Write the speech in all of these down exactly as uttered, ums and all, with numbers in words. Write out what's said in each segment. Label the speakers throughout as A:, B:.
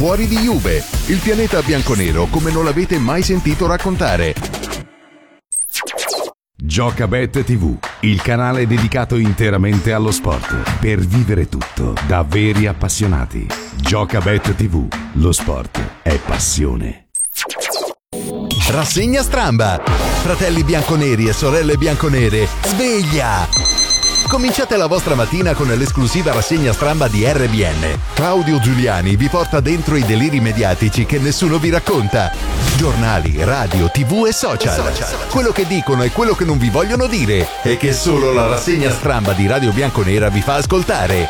A: fuori di Juve. Il pianeta bianconero come non l'avete mai sentito raccontare.
B: Giocabet tivù, il canale dedicato interamente allo sport, per vivere tutto da veri appassionati. Giocabet tivù, lo sport è passione.
A: Rassegna Stramba. Fratelli bianconeri e sorelle bianconere, sveglia! Cominciate la vostra mattina con l'esclusiva rassegna Stramba di R B N. Claudio Giuliani vi porta dentro i deliri mediatici che nessuno vi racconta. Giornali, radio, tv e social. Quello che dicono e quello che non vi vogliono dire e che solo la rassegna Stramba di Radio Bianconera vi fa ascoltare.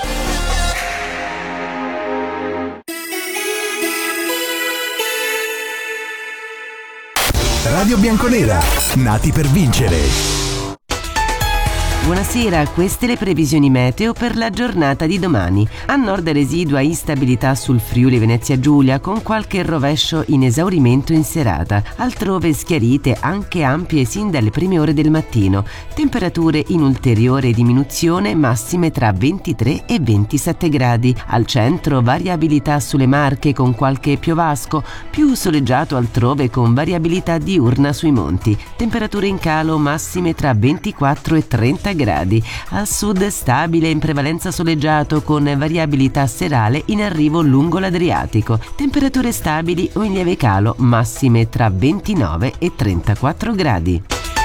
A: Radio Bianconera, nati per vincere.
C: Buonasera, queste le previsioni meteo per la giornata di domani. A nord residua instabilità sul Friuli Venezia Giulia con qualche rovescio in esaurimento in serata. Altrove schiarite anche ampie sin dalle prime ore del mattino. Temperature in ulteriore diminuzione, massime tra ventitré e ventisette gradi. Al centro variabilità sulle Marche con qualche piovasco, più soleggiato altrove con variabilità diurna sui monti. Temperature in calo, massime tra ventiquattro e trenta gradi. Al sud stabile in prevalenza soleggiato con variabilità serale in arrivo lungo l'Adriatico. Temperature stabili o in lieve calo, massime tra ventinove e trentaquattro gradi.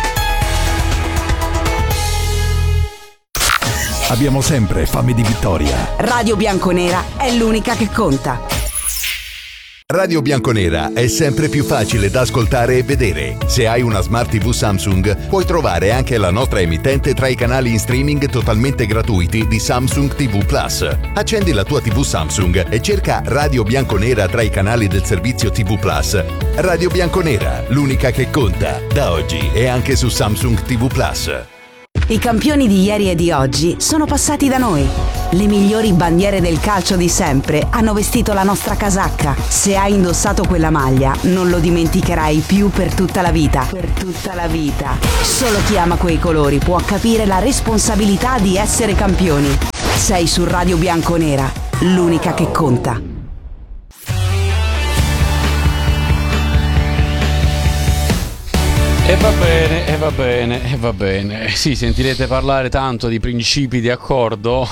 A: Abbiamo sempre fame di vittoria.
D: Radio Bianconera è l'unica che conta.
A: Radio Bianconera è sempre più facile da ascoltare e vedere. Se hai una Smart tivù Samsung, puoi trovare anche la nostra emittente tra i canali in streaming totalmente gratuiti di Samsung tivù Plus. Accendi la tua tivù Samsung e cerca Radio Bianconera tra i canali del servizio tivù Plus. Radio Bianconera, l'unica che conta. Da oggi è anche su Samsung tivù Plus.
D: I campioni di ieri e di oggi sono passati da noi. Le migliori bandiere del calcio di sempre hanno vestito la nostra casacca. Se hai indossato quella maglia, non lo dimenticherai più per tutta la vita. Per tutta la vita. Solo chi ama quei colori può capire la responsabilità di essere campioni. Sei su Radio Bianconera, l'unica che conta.
E: E va bene, e va bene, e va bene. Sì, sentirete parlare tanto di principi di accordo.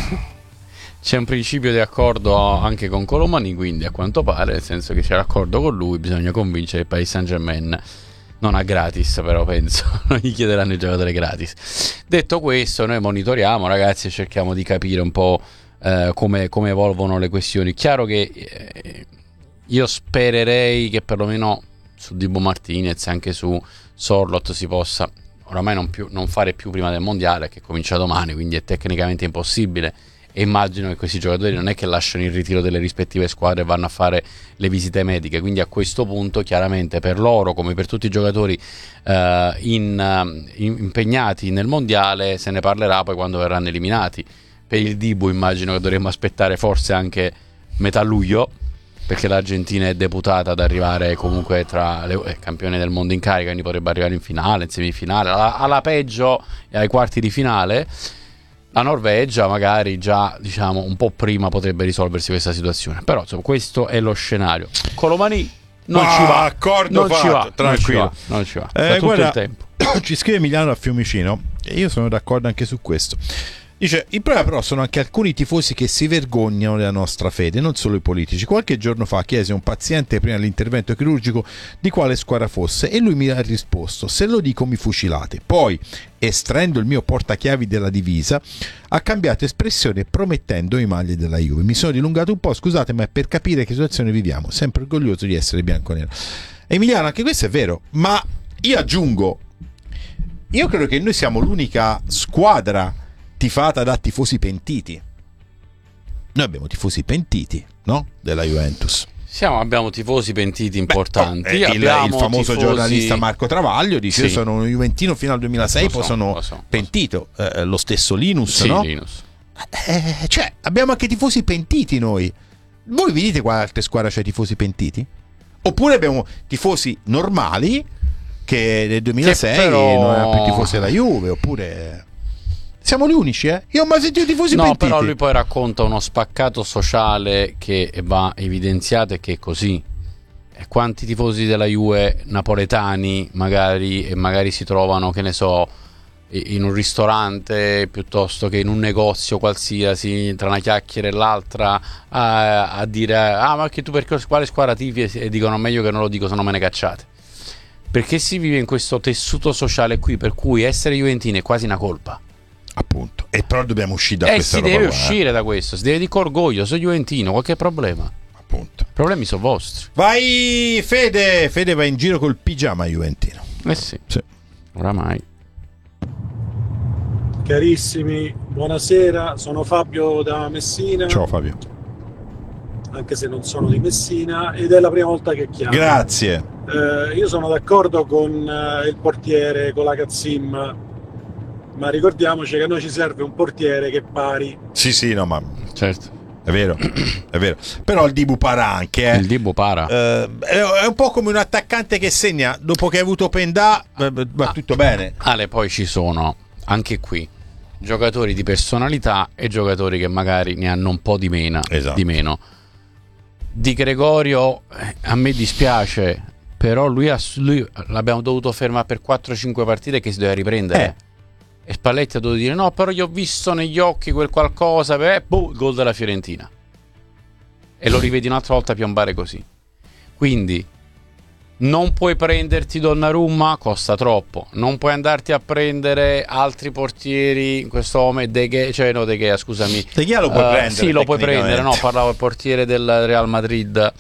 E: C'è un principio di accordo anche con Colomani, quindi a quanto pare, nel senso che c'è l'accordo con lui, bisogna convincere il Paris Saint-Germain. Non a gratis, però penso, non gli chiederanno i giocatori gratis. Detto questo, noi monitoriamo, ragazzi, e cerchiamo di capire un po' eh, come, come evolvono le questioni. Chiaro che eh, io spererei che perlomeno su Dibu Martinez e anche su Sorloth si possa oramai non, più, non fare più prima del mondiale, che comincia domani, quindi è tecnicamente impossibile, e immagino che questi giocatori non è che lasciano il ritiro delle rispettive squadre e vanno a fare le visite mediche, quindi a questo punto chiaramente per loro come per tutti i giocatori eh, in, in, impegnati nel mondiale se ne parlerà poi quando verranno eliminati. Per il Dibu immagino che dovremmo aspettare forse anche metà luglio, perché l'Argentina è deputata ad arrivare comunque tra le eh, campioni del mondo in carica, quindi potrebbe arrivare in finale, in semifinale, alla, alla peggio ai quarti di finale. La Norvegia magari già, diciamo, un po' prima potrebbe risolversi questa situazione, però insomma questo è lo scenario. Colomani non
F: ah,
E: ci va,
F: accordo
E: non
F: fatto,
E: ci va, non ci va,
F: tranquillo.
E: non ci va,
F: Eh,
E: da tutto
F: guarda,
E: il tempo.
F: Ci scrive Emiliano a Fiumicino e io sono d'accordo anche su questo. Dice, il problema però sono anche alcuni tifosi che si vergognano della nostra fede, non solo i politici. Qualche giorno fa chiese a un paziente prima dell'intervento chirurgico di quale squadra fosse e lui mi ha risposto: se lo dico mi fucilate. Poi, estraendo il mio portachiavi della divisa, ha cambiato espressione promettendo i maglie della Juve. Mi sono dilungato un po', scusate, ma è per capire che situazione viviamo. Sempre orgoglioso di essere bianconero. Emiliano, anche questo è vero, ma io aggiungo, io credo che noi siamo l'unica squadra tifata da tifosi pentiti. Noi abbiamo tifosi pentiti, no? Della Juventus.
E: Siamo, abbiamo tifosi pentiti importanti.
F: Beh, oh, eh, il, il famoso tifosi... giornalista Marco Travaglio dice: sì, io sono un juventino fino al duemilasei, poi so, sono lo so, pentito. Lo, so. eh, lo stesso Linus, sì, no? Linus. Eh, cioè, abbiamo anche tifosi pentiti noi. Voi vi dite quale altre squadre c'è tifosi pentiti? Oppure abbiamo tifosi normali che nel duemilasei che però... non erano più tifosi della Juve, oppure... Siamo gli unici, eh? Io ho mai sentito tifosi
E: no,
F: pentiti.
E: però lui poi racconta uno spaccato sociale che va evidenziato e che è così. E quanti tifosi della Juve napoletani magari e magari si trovano, che ne so, in un ristorante piuttosto che in un negozio qualsiasi, tra una chiacchiera e l'altra, a, a dire ah ma che tu per quale squadra tifi, e dicono meglio che non lo dico, se no me ne cacciate. Perché si vive in questo tessuto sociale qui per cui essere juventini è quasi una colpa.
F: Appunto, e però dobbiamo uscire da
E: eh,
F: questa
E: si
F: roba
E: deve
F: qua,
E: uscire
F: eh.
E: da questo, si deve dire con orgoglio, sono juventino, qualche problema.
F: Appunto.
E: I problemi sono vostri.
F: Vai Fede, Fede va in giro col pigiama juventino.
E: Eh sì,
F: Sì.
E: oramai.
G: Carissimi, buonasera, sono Fabio da Messina.
F: Ciao Fabio.
G: Anche se non sono di Messina, ed è la prima volta che chiamo.
F: Grazie.
G: Eh, io sono d'accordo con eh, il portiere, con la Cazzim, ma ricordiamoci che a noi ci serve un portiere che pari.
F: Sì, sì, no, ma
E: Certo.
F: è vero, è vero. Però il Dibu para anche, eh.
E: Il Dibu para.
F: Eh, è un po' come un attaccante che segna dopo che hai avuto Pendà, va tutto bene.
E: Ale, poi ci sono anche qui giocatori di personalità e giocatori che magari ne hanno un po' di meno.
F: Esatto.
E: Di meno. Di Gregorio eh, a me dispiace, però lui, ha, lui l'abbiamo dovuto fermare per quattro cinque partite che si doveva riprendere.
F: Eh.
E: E Spalletti ha dovuto dire no, però gli ho visto negli occhi quel qualcosa, beh, boh, il gol della Fiorentina. E lo rivedi un'altra volta piombare così. Quindi non puoi prenderti Donnarumma, costa troppo. Non puoi andarti a prendere altri portieri in questo momento. De Gea, cioè no, De Gea, scusami.
F: De Gea lo puoi
E: Uh,
F: prendere.
E: Sì, lo puoi prendere. No,
F: tecnicamente.
E: parlavo del portiere del Real Madrid.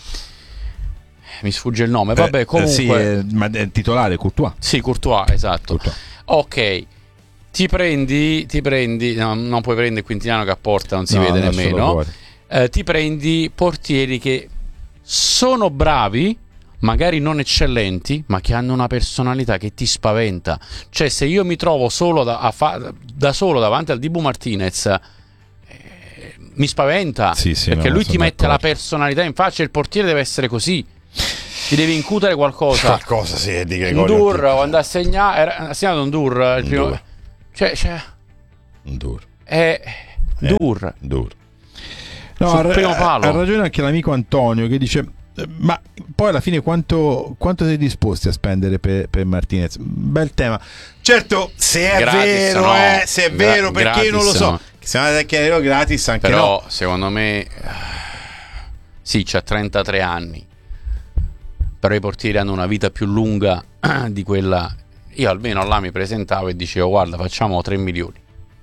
E: Mi sfugge il nome. Vabbè,
F: Eh,
E: comunque.
F: sì, eh, ma è titolare Courtois.
E: Sì, Courtois, esatto.
F: Courtois.
E: Ok. Ti prendi, ti prendi, no, non puoi prendere Quintiliano che a porta non si
F: No,
E: vede
F: no, solo
E: nemmeno.
F: fuori.
E: Eh, ti prendi portieri che sono bravi, magari non eccellenti, ma che hanno una personalità che ti spaventa. Cioè, se io mi trovo solo da, a fa, da solo davanti al Dibu Martinez, eh, mi spaventa.
F: Sì, sì,
E: perché
F: no,
E: lui ti
F: sono
E: mette la
F: d'accordo.
E: personalità in faccia. Il portiere deve essere così. Ti deve incutere qualcosa.
F: Qualcosa sì, è di Gregorio.
E: Ndur quando ha segnato, era ha segnato Ndur il primo.
F: Ndur.
E: Cioè, cioè
F: Dur.
E: è Dur.
F: Dur. No,
E: Sul
F: ha,
E: primo palo.
F: ha ragione anche l'amico Antonio che dice eh, ma poi alla fine quanto, quanto sei disposti a spendere per, per Martinez? Bel tema. Certo, se è
E: Gratis,
F: vero,
E: no.
F: eh, se è
E: Gra-
F: vero, perché io non lo
E: gratis,
F: so.
E: no.
F: Che siamo andati a chiedere gratis anche
E: Però
F: no.
E: secondo me sì, c'ha trentatré anni. Però i portieri hanno una vita più lunga di quella. Io almeno là mi presentavo e dicevo guarda, facciamo tre milioni.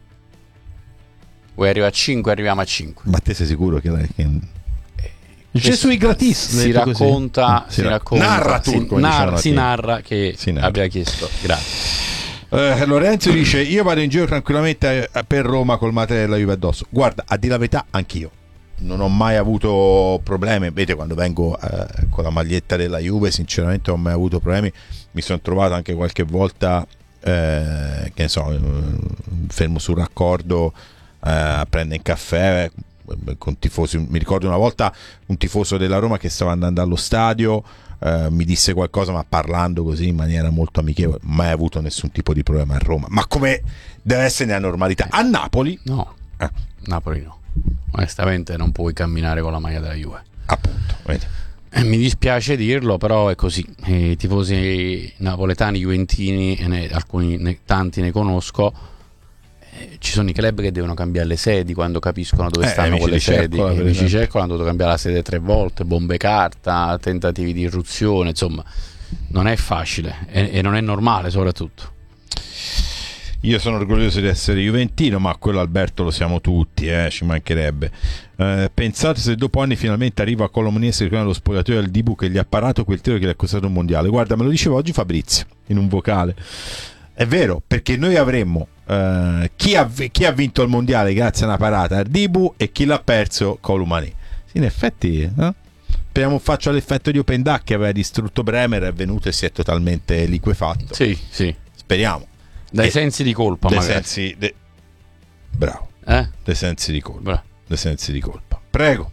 E: Vuoi arrivare a cinque, arriviamo a cinque.
F: Ma te sei sicuro che lei che... Gesù gratis
E: Si
F: detto così.
E: racconta,
F: Mm,
E: si
F: rac-
E: racconta,
F: narra tu,
E: si,
F: come
E: nar-
F: dicevano a
E: si
F: te.
E: narra che
F: Si narra.
E: abbia chiesto. Grazie.
F: Eh, Lorenzo dice io vado in giro tranquillamente eh, per Roma col materiale della Juve addosso. Guarda, a dire la verità anch'io non ho mai avuto problemi. Vedete, quando vengo eh, con la maglietta della Juve sinceramente non ho mai avuto problemi. Mi sono trovato anche qualche volta eh, che ne so, eh, fermo sul raccordo eh, a prendere un caffè eh, con tifosi. Mi ricordo una volta un tifoso della Roma che stava andando allo stadio, eh, mi disse qualcosa ma parlando così in maniera molto amichevole. Mai avuto nessun tipo di problema a Roma, ma come deve essere nella normalità. A Napoli
E: No,
F: eh,
E: Napoli no. Onestamente non puoi camminare con la maglia della Juve.
F: appunto, vedi.
E: Eh, mi dispiace dirlo, però è così. I tifosi napoletani, juventini, e ne, alcuni, ne, tanti ne conosco. Eh, ci sono i club che devono cambiare le sedi quando capiscono dove
F: Eh,
E: stanno
F: Amici
E: quelle
F: di
E: sedi.
F: Cercola,
E: I
F: per
E: Amici
F: esempio.
E: Cercola hanno dovuto cambiare la sede tre volte, bombe carta, tentativi di irruzione. Insomma, non è facile e, e non è normale, soprattutto.
F: Io sono orgoglioso di essere juventino, ma quello Alberto lo siamo tutti, eh, ci mancherebbe. Eh, pensate se dopo anni finalmente arriva a Colomoniese lo spogliatoio del Dibu che gli ha parato quel tiro che gli ha costato un mondiale. Guarda, me lo diceva oggi Fabrizio in un vocale. È vero, perché noi avremmo eh, chi, ha, chi ha vinto il mondiale grazie a una parata al Dibu e chi l'ha perso Colomani. Sì, in effetti, eh? Speriamo faccia l'effetto di Open Duck che aveva distrutto Bremer, è venuto e si è totalmente liquefatto.
E: Sì, sì.
F: Speriamo.
E: Dai
F: E-
E: sensi di colpa,
F: dei
E: magari.
F: sensi de... bravo
E: Eh?
F: dei sensi di colpa
E: Bra-
F: dei sensi di colpa prego.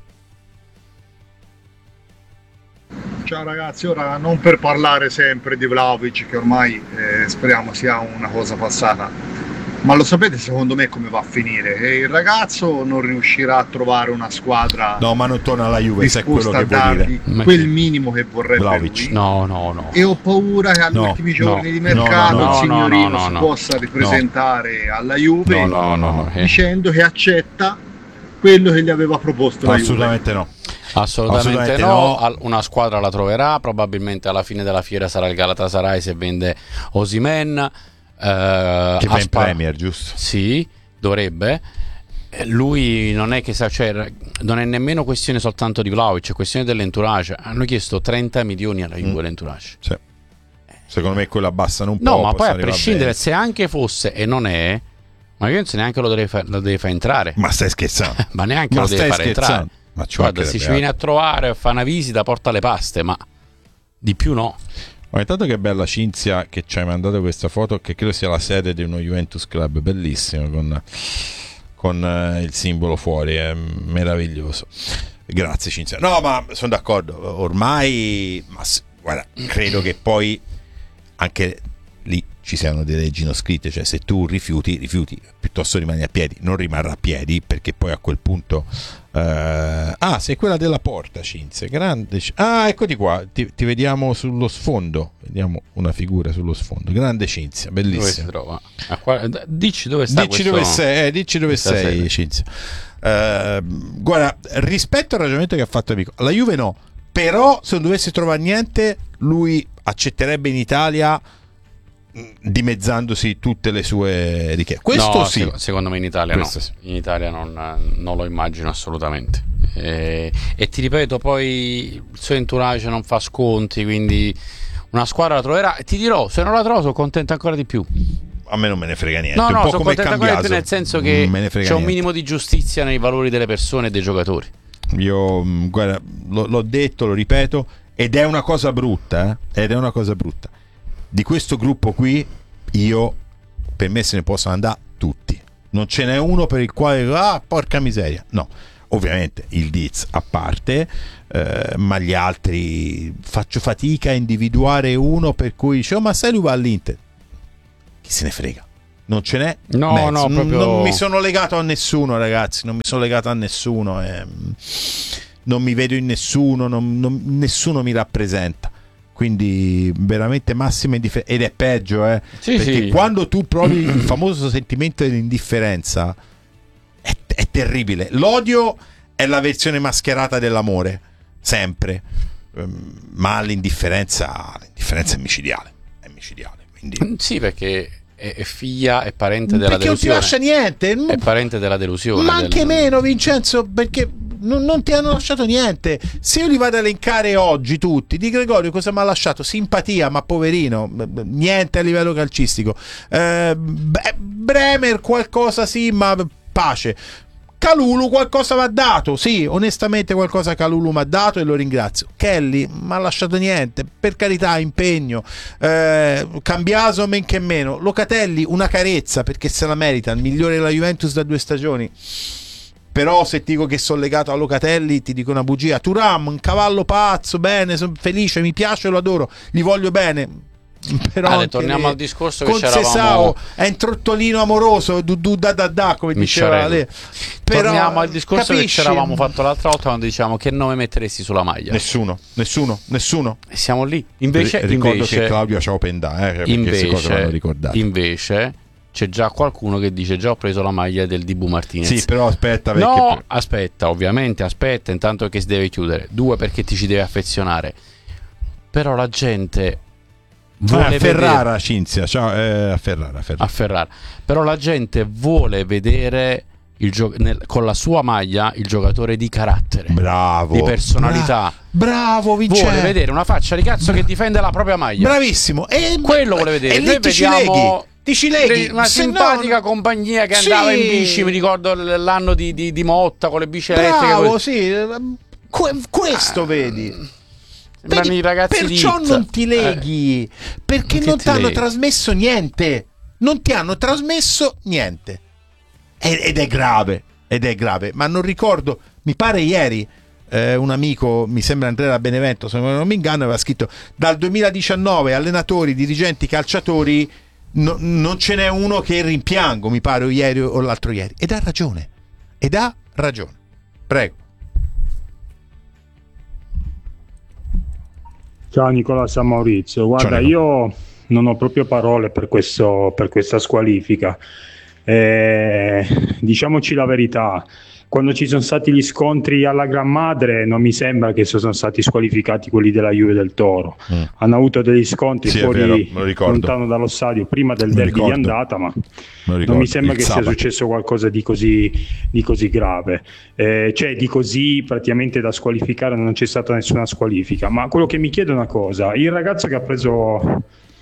H: Ciao ragazzi, ora non per parlare sempre di Vlahovic che ormai eh, speriamo sia una cosa passata, Ma lo sapete secondo me come va a finire? Che il ragazzo non riuscirà a trovare una squadra
F: no, ma non torna alla Juve, se è quello
H: disposta a
F: che vuol
H: dargli
F: dire.
H: quel minimo che vorrebbe
F: Vlahovic.
H: lui.
E: No, no, no.
H: E ho paura che agli
F: No,
H: ultimi giorni
E: no,
H: di mercato
F: no, no,
H: il
E: no,
H: signorino
E: no, no,
H: si
E: no.
H: possa ripresentare alla Juve
F: No, no, no, no.
E: eh.
H: dicendo che accetta quello che gli aveva proposto la Juve.
F: Assolutamente no.
E: Assolutamente,
F: Assolutamente
E: no.
F: no.
E: Al- una squadra la troverà, probabilmente alla fine della fiera sarà il Galatasaray se vende Osimhen, eh,
F: Che va in
E: Aspar-
F: Premier, giusto?
E: Sì, dovrebbe. Eh, Lui non è che sa, cioè, non è nemmeno questione soltanto di Vlahovic, è questione dell'entourage. Hanno chiesto trenta milioni alla Juve
F: Mm.
E: l'entourage.
F: Sì. Secondo me quello abbassano un po'.
E: No, ma poi
F: possa
E: a
F: arrivare
E: prescindere,
F: bene.
E: se anche fosse e non è, ma io non so neanche lo deve, fa- lo deve fare entrare.
F: Ma stai scherzando?
E: Ma neanche
F: Ma
E: lo deve
F: stai
E: fare
F: scherzando?
E: entrare.
F: Ma ci
E: Guarda, se
F: mancherebbe
E: ci viene a trovare, fa una visita, porta le paste, ma di più no.
F: Ma intanto che bella Cinzia che ci hai mandato questa foto, che credo sia la sede di uno Juventus Club, bellissimo, con, con eh, il simbolo fuori, è meraviglioso. Grazie Cinzia. No, ma sono d'accordo, ormai, ma, s- guarda, credo che poi anche lì ci siano delle leggi non scritte, cioè se tu rifiuti, rifiuti, piuttosto rimani a piedi, non rimarrà a piedi, perché poi a quel punto eh, ah, sei quella della porta, Cinzia, grande. Ah, eccoti qua, ti, ti vediamo sullo sfondo, vediamo una figura sullo sfondo, grande Cinzia,
E: Dove si
F: bellissima.
E: trova? A qua- d- Dici dove sta
F: Dici
E: questo-
F: dove sei, eh, dici dove
E: questa
F: sei,
E: sede?
F: Cinzia. Eh, guarda, rispetto al ragionamento che ha fatto amico, la Juve no, però se non dovesse trovare niente, lui accetterebbe in Italia mh, dimezzandosi tutte le sue richieste. Questo
E: No,
F: sì.
E: sec- secondo me in Italia
F: Questo
E: no.
F: sì.
E: In Italia non, non lo immagino assolutamente. E, e ti ripeto, poi il suo entourage non fa sconti, quindi una squadra la troverà. E ti dirò, se non la trovo sono contento ancora di più.
F: A me non me ne frega niente.
E: No,
F: un
E: no,
F: po'
E: sono
F: come
E: contento ancora di più,
F: Cambiaso.
E: nel senso che
F: Non me ne
E: c'è
F: frega
E: un
F: niente.
E: minimo di giustizia nei valori delle persone e dei giocatori.
F: Io mh, guarda, lo- l'ho detto, lo ripeto, ed è una cosa brutta, eh? Ed è una cosa brutta. Di questo gruppo qui, io, per me se ne possono andare tutti. Non ce n'è uno per il quale, ah, porca miseria. No, ovviamente il Diz a parte, eh, ma gli altri faccio fatica a individuare uno per cui dice, oh, ma sai lui va all'Inter. Chi se ne frega? Non ce n'è
E: No,
F: mezzo.
E: no, proprio-
F: Non mi sono legato a nessuno, ragazzi. Non mi sono legato a nessuno. ehm, Non mi vedo in nessuno. non- non- nessuno mi rappresenta. Quindi veramente massima indifferenza. Ed è peggio, eh.
E: Sì,
F: Perché
E: sì.
F: quando tu provi il famoso sentimento dell'indifferenza, è, è terribile. L'odio è la versione mascherata dell'amore, sempre. Ehm, Ma l'indifferenza, l'indifferenza è micidiale. È micidiale. Quindi...
E: Sì, perché è, è figlia e parente della
F: Perché non ti
E: delusione.
F: lascia niente.
E: È parente della delusione.
F: Ma anche
E: del-
F: meno, Vincenzo, perché non, non ti hanno lasciato niente. Se io li vado a elencare oggi tutti, di Gregorio cosa mi ha lasciato? Simpatia, ma poverino, niente a livello calcistico. Eh, beh, Bremer qualcosa sì, ma pace. Calulu qualcosa mi ha dato, sì, onestamente qualcosa Calulu mi ha dato e lo ringrazio. Kelly mi ha lasciato niente, per carità, impegno. eh, Cambiaso men che meno. Locatelli una carezza, perché se la merita, il migliore della Juventus da due stagioni. Però se ti dico che sono legato a Locatelli ti dico una bugia. Thuram, un cavallo pazzo, bene, sono felice, mi piace, lo adoro, gli voglio bene. Però
E: Ale,
F: anche
E: torniamo
F: lì,
E: al discorso che
F: con
E: c'eravamo-
F: Sesao è un trottolino amoroso, du, du, da, da, da, come
E: Mi
F: diceva
E: sciarello.
F: lei. Però,
E: Torniamo al discorso
F: capisci?
E: che ci eravamo fatto l'altra volta quando diciamo che nome metteresti sulla maglia.
F: Nessuno, nessuno, nessuno.
E: E siamo lì. Invece,
F: R- ricordo
E: invece,
F: che Claudio c'ha Open Da, eh, perché queste cose vanno
E: invece,
F: ricordate.
E: invece c'è già qualcuno che dice già ho preso la maglia del Dibu Martinez.
F: Sì, però aspetta, perché
E: No, aspetta, ovviamente, aspetta, intanto che si deve chiudere. Due, perché ti ci devi affezionare. Però la gente vuole
F: Ah,
E: vedere
F: Ferrara, Cinzia, ciao, eh, a Ferrara, a Ferrara.
E: a Ferrara. Però la gente vuole vedere il gio- nel- con la sua maglia il giocatore di carattere,
F: Bravo.
E: di personalità.
F: Bra- bravo, Vincenzo.
E: Vuole vedere una faccia di cazzo che difende la propria maglia.
F: Bravissimo. E
E: Quello vuole vedere.
F: E lì
E: Noi
F: ti ci
E: vediamo
F: leghi. Ti ci leghi.
E: una
F: Se
E: simpatica
F: no-
E: compagnia che
F: Sì.
E: andava in bici. Mi ricordo l- l'anno di, di, di Motta con le bici elettriche.
F: Bravo,
E: que-
F: sì. Que- questo vedi.
E: sembrano
F: Vedi,
E: i ragazzi di
F: perciò
E: Hit.
F: non ti leghi, perché
E: Che
F: non
E: ti
F: ti hanno
E: leghi?
F: trasmesso niente. Non ti hanno trasmesso niente. Ed ed è grave, ed è grave. Ma non ricordo, mi pare ieri, eh, un amico, mi sembra Andrea da Benevento, se non mi inganno, aveva scritto: dal duemiladiciannove allenatori, dirigenti, calciatori no, non ce n'è uno che rimpiango, mi pare, o ieri o l'altro ieri, ed ha ragione, ed ha ragione. Prego.
I: Ciao Nicola San Maurizio, guarda, io non ho proprio parole per, questo, per questa squalifica. Eh, diciamoci la verità, quando ci sono stati gli scontri alla Gran Madre non mi sembra che sono stati squalificati quelli della Juve del Toro. Mm. Hanno avuto degli scontri
F: sì,
I: fuori, lontano dallo stadio, prima del derby di andata, ma non mi sembra che sia successo qualcosa di così, di così grave. Eh, cioè di così praticamente da squalificare non c'è stata nessuna squalifica. Ma quello che mi chiedo è una cosa: il ragazzo che ha preso,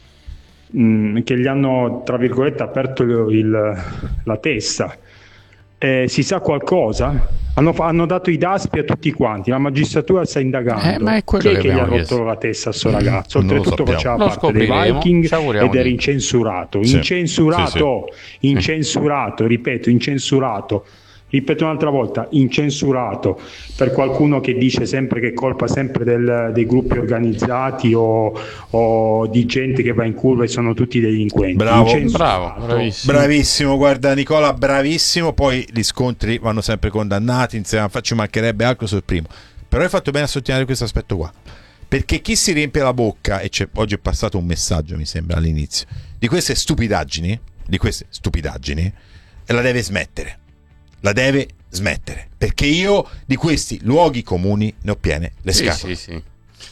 I: mh, che gli hanno tra virgolette aperto il, la testa, Eh, si sa qualcosa? Hanno, hanno dato i daspi a tutti quanti, la magistratura sta indagando.
E: Eh, ma è
I: Chi è che, che gli ha rotto chiesto. la testa a sto ragazzo? Oltretutto faceva parte dei Viking ed era incensurato. Sì. Incensurato, sì, sì. incensurato, ripeto, incensurato. Ripeto un'altra volta, incensurato per qualcuno che dice sempre che è colpa sempre del, dei gruppi organizzati o, o di gente che va in curva e sono tutti delinquenti.
F: Bravo, bravo, bravissimo. bravissimo, guarda Nicola, bravissimo. Poi gli scontri vanno sempre condannati, insieme, ci mancherebbe altro sul primo. Però hai fatto bene a sottolineare questo aspetto qua, perché chi si riempie la bocca, e c'è, oggi è passato un messaggio mi sembra all'inizio, di queste stupidaggini, di queste stupidaggini, la deve smettere. La deve smettere, perché io di questi luoghi comuni ne ho piene le scatole.
E: Sì, sì, sì.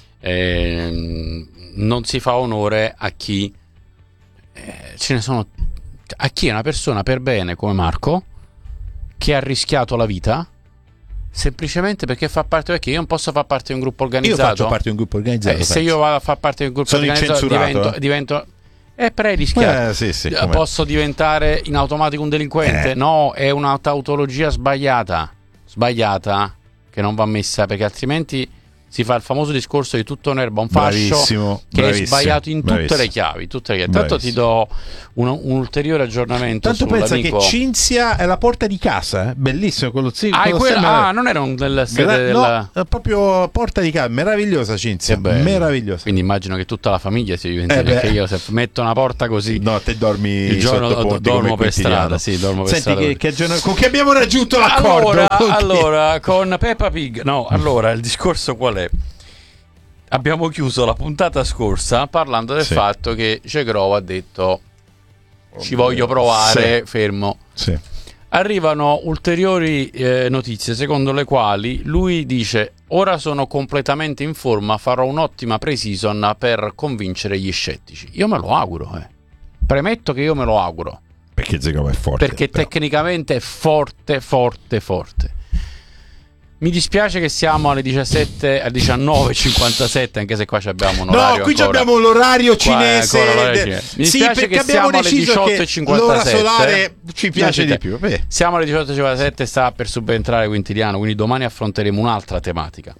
E: Eh, non si fa onore a chi eh, ce ne sono, a chi è una persona per bene come Marco, che ha rischiato la vita semplicemente perché fa parte, perché io non posso far parte di un gruppo organizzato.
F: Io faccio parte di un gruppo organizzato.
E: Eh, se io vado a far parte di un gruppo
F: sono
E: organizzato divento,
F: eh?
E: divento E per rischiare
F: eh, sì, sì,
E: posso diventare in automatico un delinquente? Eh. No, è una tautologia sbagliata, sbagliata, che non va messa, perché altrimenti si fa il famoso discorso di tutto un'erba un fascio,
F: bravissimo,
E: che
F: bravissimo,
E: è sbagliato in tutte
F: bravissimo.
E: le chiavi, tutte le chiavi. Tanto ti do un, un ulteriore aggiornamento.
F: Tanto pensa che Cinzia è la porta di casa, eh? Bellissimo quello zio.
E: Ah, quella, ah, non era un del sede Gra- della...
F: no, è proprio porta di casa, meravigliosa Cinzia, meravigliosa.
E: Quindi immagino che tutta la famiglia sia diventata, eh perché io se metto una porta così,
F: no, te dormi
E: il giorno
F: sotto ponti
E: dormo per strada, sì, dormo per
F: Senti
E: strada.
F: Che, che giorno, con chi abbiamo raggiunto l'accordo?
E: Allora,
F: con
E: allora con Peppa Pig. No, allora il discorso qual è? Abbiamo chiuso la puntata scorsa parlando del sì. fatto che Cegrova ha detto ci voglio provare, sì. fermo.
F: Sì.
E: Arrivano ulteriori eh, notizie secondo le quali lui dice: ora sono completamente in forma, farò un'ottima pre-season per convincere gli scettici. Io me lo auguro, eh. Premetto che io me lo auguro.
F: Perché Cegrova è forte.
E: Perché
F: però.
E: tecnicamente è forte, forte, forte. Mi dispiace che siamo alle diciassette, alle diciannove e cinquantasette, anche se qua abbiamo un orario.
F: No, qui
E: ancora,
F: abbiamo l'orario cinese.
E: l'orario cinese. Mi dispiace
F: sì,
E: che
F: abbiamo
E: siamo alle diciotto e cinquantasette.
F: L'ora solare ci piace di più. Beh.
E: Siamo alle diciotto e cinquantasette, sta per subentrare Quintiliano, quindi domani affronteremo un'altra tematica.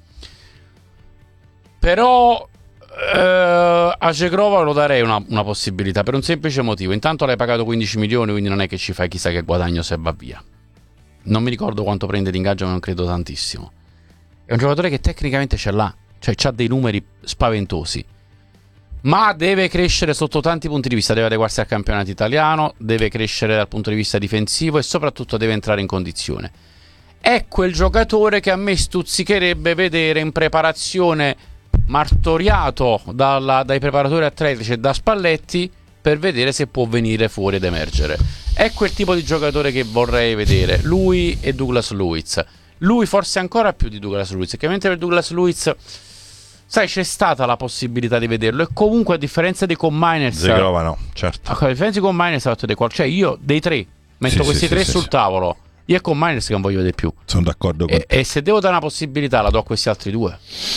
E: Però eh, a Cegrova lo darei una, una possibilità per un semplice motivo. Intanto l'hai pagato quindici milioni, quindi non è che ci fai chissà che guadagno se va via. Non mi ricordo quanto prende di ingaggio, ma non credo tantissimo. È un giocatore che tecnicamente ce l'ha, cioè ha dei numeri spaventosi, ma deve crescere sotto tanti punti di vista. Deve adeguarsi al campionato italiano, deve crescere dal punto di vista difensivo e soprattutto deve entrare in condizione. È quel giocatore che a me stuzzicherebbe vedere in preparazione, martoriato dalla, dai preparatori atletici e da Spalletti, per vedere se può venire fuori ed emergere. È quel tipo di giocatore che vorrei vedere, lui e Douglas Luiz. Lui forse ancora più di Douglas Luiz, che mentre per Douglas Luiz, sai, c'è stata la possibilità di vederlo, e comunque a differenza di Con Miners,
F: Zegrova no, certo.
E: A differenza di Con Miners, cioè io dei tre metto sì, questi sì, tre sì, sul sì. tavolo, io e Con Miners che non voglio vedere più.
F: Sono d'accordo con
E: e,
F: te.
E: E se devo dare una possibilità la do a questi altri due.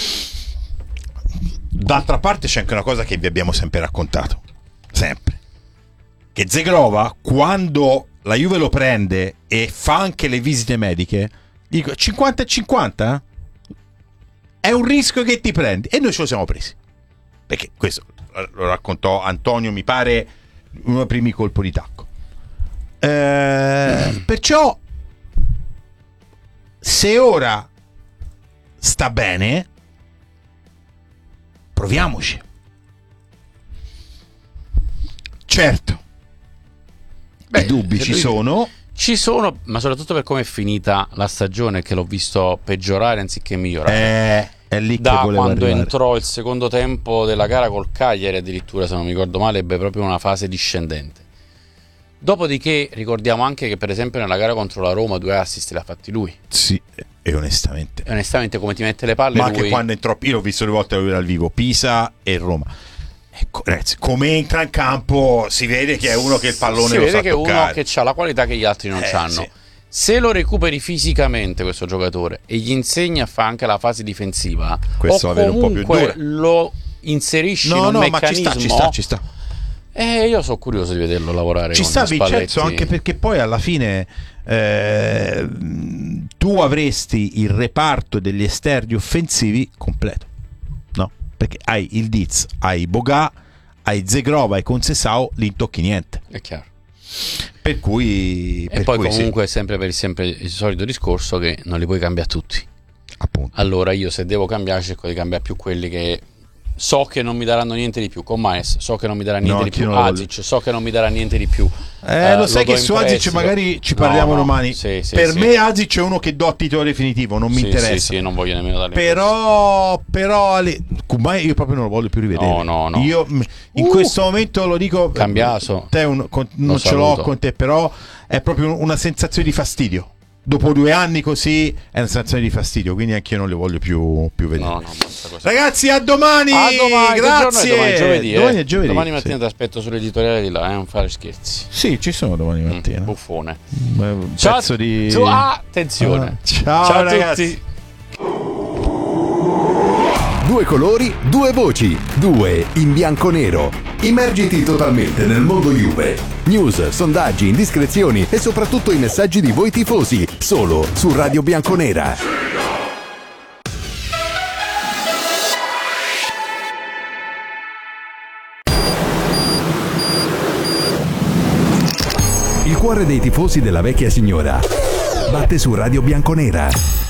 F: D'altra parte c'è anche una cosa che vi abbiamo sempre raccontato, sempre, che Zegrova, quando la Juve lo prende e fa anche le visite mediche, dico cinquanta e cinquanta, è un rischio che ti prendi, e noi ce lo siamo presi, perché questo lo raccontò Antonio, mi pare uno dei primi colpi di tacco. Eh, perciò se ora sta bene, proviamoci. Certo, Beh, i dubbi ci sono.
E: Ci sono, ma soprattutto per come è finita la stagione, che l'ho visto peggiorare anziché migliorare.
F: Eh, è lì che
E: da
F: voleva
E: quando
F: arrivare.
E: entrò il secondo tempo della gara col Cagliari, addirittura, se non mi ricordo male, ebbe proprio una fase discendente. Dopodiché ricordiamo anche che per esempio nella gara contro la Roma due assist li ha fatti lui.
F: Sì, e onestamente.
E: E onestamente come ti mette le palle
F: Ma
E: lui...
F: anche quando entrò, io l'ho visto due volte dal vivo, Pisa e Roma. Ecco, ragazzi, come entra in campo si vede che è uno che il pallone
E: si
F: lo
E: vede
F: sa
E: che è
F: toccare.
E: uno che ha la qualità che gli altri non
F: Eh,
E: hanno.
F: sì.
E: Se lo recuperi fisicamente questo giocatore e gli insegni a fare anche la fase difensiva,
F: Questo
E: o
F: avere un po' più
E: comunque
F: dura.
E: lo inserisci
F: No,
E: in un
F: no, ma ci
E: meccanismo,
F: sta, ci sta, ci sta.
E: Eh, io sono curioso di vederlo lavorare.
F: Ci
E: con
F: sta
E: Spalletti.
F: Vincenzo, anche perché poi alla fine eh, tu avresti il reparto degli esterni offensivi completo, no? Perché hai il Diz, hai Boga, hai Zegrova e con Sessao li intocchi niente.
E: È chiaro.
F: Per cui
E: E
F: per
E: poi
F: cui
E: comunque
F: sì,
E: sempre per il, sempre il solito discorso che non li puoi cambiare tutti.
F: appunto.
E: Allora io se devo cambiare cerco di cambiare più quelli che so che non mi daranno niente di più. Con Maes so che non mi darà niente
F: No,
E: di più.
F: anch'io non lo
E: Azic so che non mi darà niente di più.
F: Eh,
E: Eh,
F: lo sai
E: do
F: che
E: in
F: su Azic
E: prestito.
F: magari ci
E: No,
F: parliamo
E: no,
F: domani.
E: sì, sì,
F: per
E: sì.
F: me Azic è uno che do a titolo definitivo, non mi
E: Sì,
F: interessa.
E: sì, sì, non voglio nemmeno dargli
F: Però, però Ale, Kumai io proprio non lo voglio più rivedere.
E: No, no, no.
F: Io mh, in
E: Uh,
F: questo momento lo dico.
E: Cambiaso.
F: Te un- con- non ce
E: saluto.
F: l'ho con te, però è proprio una sensazione di fastidio. Dopo due anni così è una sensazione di fastidio, quindi anche io non le voglio più, più vedere.
E: No, no, basta così.
F: Ragazzi, a domani!
E: A domani, che giorno è?
F: Grazie!
E: Domani è giovedì, eh.
F: Domani è giovedì,
E: Domani mattina
F: sì.
E: ti aspetto sull'editoriale di là, eh, non fare scherzi.
F: Sì, ci sono domani mattina.
E: Mm, buffone.
F: Un
E: Ciao,
F: pezzo di...
E: tu- ah, attenzione.
F: Ah, ciao,
E: Ciao a
F: ragazzi.
E: tutti.
A: Due colori, due voci, due in bianco-nero. Immergiti totalmente nel mondo Juve. News, sondaggi, indiscrezioni e soprattutto i messaggi di voi tifosi. Solo su Radio Bianconera. Il cuore dei tifosi della vecchia signora batte su Radio Bianconera.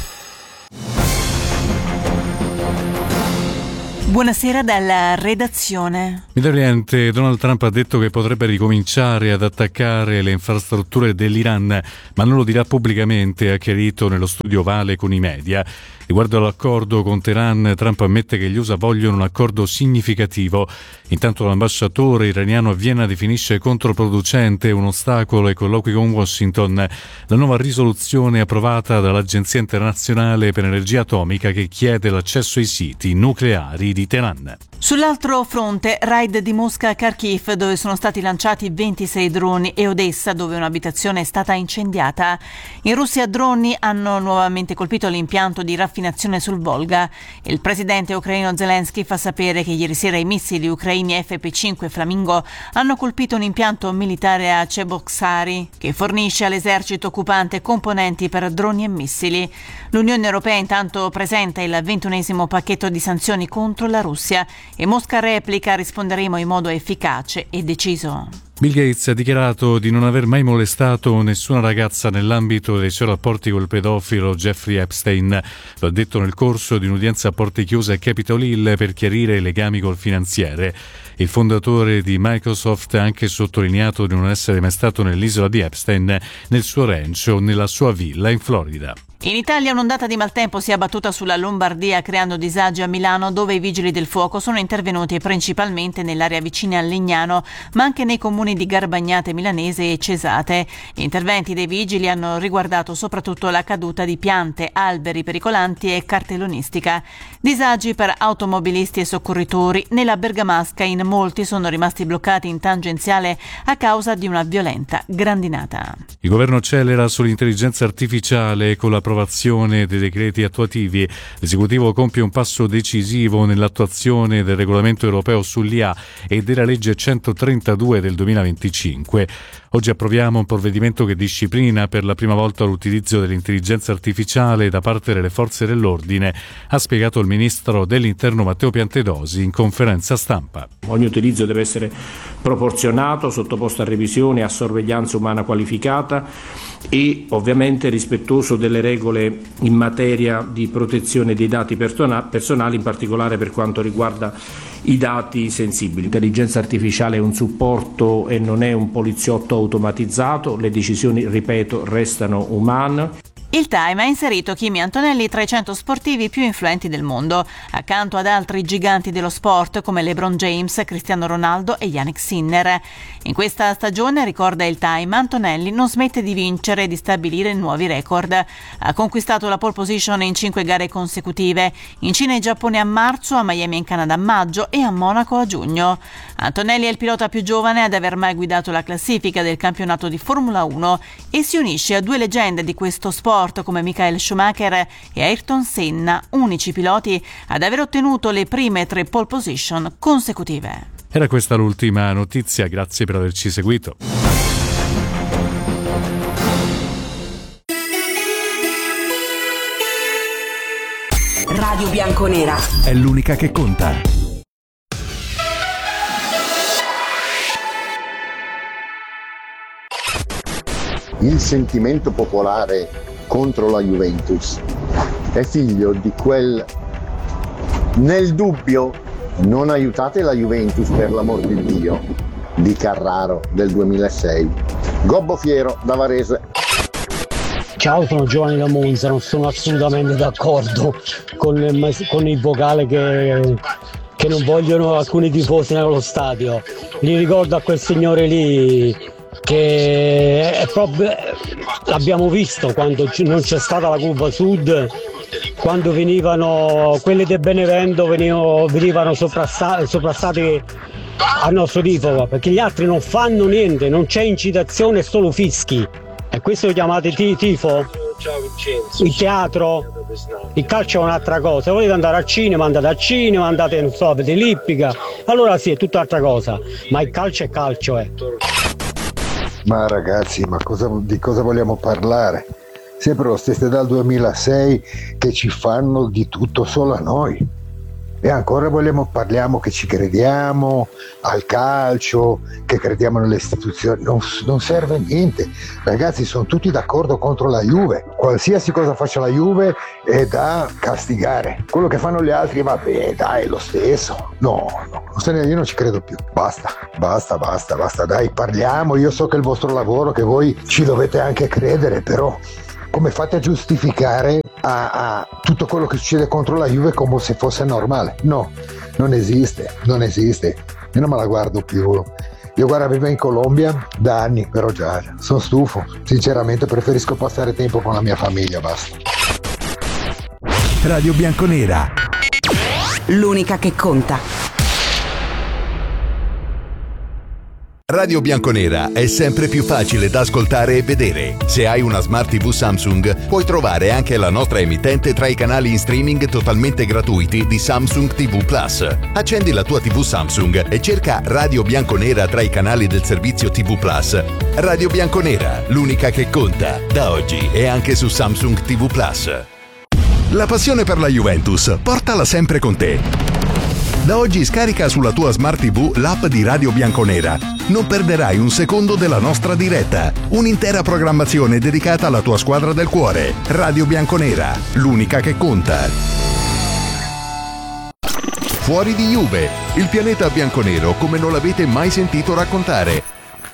J: Buonasera dalla redazione.
K: Dall'Oriente, Donald Trump ha detto che potrebbe ricominciare ad attaccare le infrastrutture dell'Iran, ma non lo dirà pubblicamente, ha chiarito nello studio Ovale con i media. Riguardo all'accordo con Teheran, Trump ammette che gli U S A vogliono un accordo significativo. Intanto l'ambasciatore iraniano a Vienna definisce controproducente un ostacolo ai colloqui con Washington la nuova risoluzione approvata dall'Agenzia internazionale per energia atomica che chiede l'accesso ai siti nucleari di Teheran.
J: Sull'altro fronte, raid di Mosca a Kharkiv, dove sono stati lanciati ventisei droni, e Odessa, dove un'abitazione è stata incendiata. In Russia droni hanno nuovamente colpito l'impianto di raffinazione sul Volga. Il presidente ucraino Zelensky fa sapere che ieri sera i missili ucraini F P cinque Flamingo hanno colpito un impianto militare a Cheboksary, che fornisce all'esercito occupante componenti per droni e missili. L'Unione Europea intanto presenta il ventunesimo pacchetto di sanzioni contro la Russia e Mosca replica: risponderemo in modo efficace e deciso.
K: Bill Gates ha dichiarato di non aver mai molestato nessuna ragazza nell'ambito dei suoi rapporti col pedofilo Jeffrey Epstein. Lo ha detto nel corso di un'udienza a porte chiuse a Capitol Hill per chiarire i legami col finanziere. Il fondatore di Microsoft ha anche sottolineato di non essere mai stato nell'isola di Epstein, nel suo ranch o nella sua villa in Florida.
J: In Italia un'ondata di maltempo si è abbattuta sulla Lombardia creando disagi a Milano, dove i vigili del fuoco sono intervenuti principalmente nell'area vicina a Legnano, ma anche nei comuni di Garbagnate Milanese e Cesate. Gli interventi dei vigili hanno riguardato soprattutto la caduta di piante, alberi pericolanti e cartellonistica. Disagi per automobilisti e soccorritori. Nella Bergamasca in molti sono rimasti bloccati in tangenziale a causa di una violenta grandinata.
K: Il governo accelera sull'intelligenza artificiale con l'approvazione dei decreti attuativi. L'esecutivo compie un passo decisivo nell'attuazione del regolamento europeo sull'I A e della legge centotrentadue del duemilaventicinque. Oggi approviamo un provvedimento che disciplina per la prima volta l'utilizzo dell'intelligenza artificiale da parte delle forze dell'ordine, ha spiegato il ministro dell'Interno Matteo Piantedosi in conferenza stampa.
L: Ogni utilizzo deve essere proporzionato, sottoposto a revisione e a sorveglianza umana qualificata e ovviamente rispettoso delle regole in materia di protezione dei dati personali, in particolare per quanto riguarda i dati sensibili. L'intelligenza artificiale è un supporto e non è un poliziotto automatizzato, le decisioni, ripeto, restano umane.
J: Il Time ha inserito Kimi Antonelli tra i cento sportivi più influenti del mondo, accanto ad altri giganti dello sport come LeBron James, Cristiano Ronaldo e Yannick Sinner. In questa stagione, ricorda il Time, Antonelli non smette di vincere e di stabilire nuovi record. Ha conquistato la pole position in cinque gare consecutive, in Cina e Giappone a marzo, a Miami e in Canada a maggio e a Monaco a giugno. Antonelli è il pilota più giovane ad aver mai guidato la classifica del campionato di Formula uno e si unisce a due leggende di questo sport come Michael Schumacher e Ayrton Senna, unici piloti ad aver ottenuto le prime tre pole position consecutive.
K: Era questa l'ultima notizia, grazie per averci seguito.
D: Radio Bianconera
B: è l'unica che conta.
M: Il sentimento popolare contro la Juventus è figlio di quel nel dubbio non aiutate la Juventus per l'amor di Dio di Carraro del duemilasei. Gobbo Fiero da Varese.
N: Ciao, sono Giovanni da Monza, non sono assolutamente d'accordo con il, con il vocale che, che non vogliono alcuni tifosi nello stadio. Li ricordo a quel signore lì che è proprio, l'abbiamo visto quando non c'è stata la curva sud, quando venivano quelli del Benevento venivano, venivano soprastati, soprastati al nostro tifo, perché gli altri non fanno niente, non c'è incitazione, solo fischi. E questo lo chiamate t- tifo? Il teatro? Il calcio è un'altra cosa. Volete andare al cinema, andate al cinema, andate, non so, a vedere l'ippica, allora sì, è tutta un'altra cosa, ma il calcio è calcio, eh.
O: Ma ragazzi, ma cosa, di cosa vogliamo parlare? Sempre lo stesso dal duemilasei che ci fanno di tutto solo a noi. E ancora vogliamo, parliamo che ci crediamo al calcio, che crediamo nelle istituzioni. Non, non serve a niente. Ragazzi, sono tutti d'accordo contro la Juve. Qualsiasi cosa faccia la Juve è da castigare. Quello che fanno gli altri, vabbè, dai, è lo stesso. No, no, io non ci credo più. Basta, basta, basta, basta. Dai, parliamo. Io so che è il vostro lavoro, che voi ci dovete anche credere, però come fate a giustificare a, a tutto quello che succede contro la Juve come se fosse normale? No, non esiste, non esiste. Io non me la guardo più. Io guarda, vivo in Colombia da anni, però già sono stufo. Sinceramente preferisco passare tempo con la mia famiglia, basta.
B: Radio Bianconera,
D: l'unica che conta.
A: Radio Bianconera è sempre più facile da ascoltare e vedere. Se hai una Smart tivù Samsung, puoi trovare anche la nostra emittente tra i canali in streaming totalmente gratuiti di Samsung tivù Plus. Accendi la tua tivù Samsung e cerca Radio Bianconera tra i canali del servizio tivù Plus. Radio Bianconera, l'unica che conta, da oggi e anche su Samsung tivù Plus. La passione per la Juventus, portala sempre con te. Da oggi scarica sulla tua Smart tivù l'app di Radio Bianconera. Non perderai un secondo della nostra diretta. Un'intera programmazione dedicata alla tua squadra del cuore. Radio Bianconera, l'unica che conta. Fuori di Juve, il pianeta bianconero come non l'avete mai sentito raccontare.